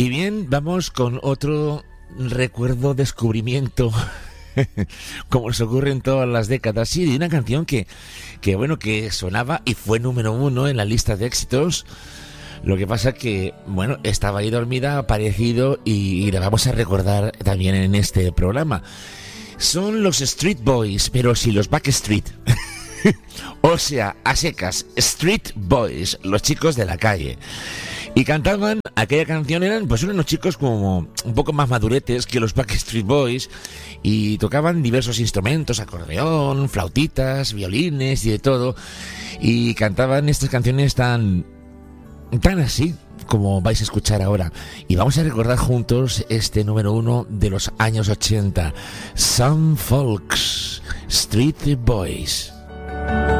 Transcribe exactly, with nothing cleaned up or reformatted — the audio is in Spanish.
Y bien, vamos con otro recuerdo, descubrimiento, como nos ocurre en todas las décadas, sí, de una canción que, que bueno, que sonaba y fue número uno en la lista de éxitos. Lo que pasa que, bueno, estaba ahí dormida, ha aparecido y, y la vamos a recordar también en este programa. Son los Street Boys, pero sí los Backstreet. O sea, a secas, Street Boys, los chicos de la calle. Y cantaban aquella canción, eran pues unos chicos como un poco más maduretes que los Backstreet Boys, y tocaban diversos instrumentos, acordeón, flautitas, violines y de todo, y cantaban estas canciones tan, tan así como vais a escuchar ahora. Y vamos a recordar juntos este número uno de los años ochenta, Some Folks, Street Boys.